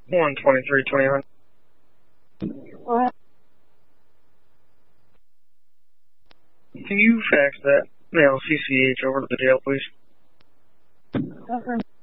12329. What? Can you fax that now CCH over to the jail, please? Okay.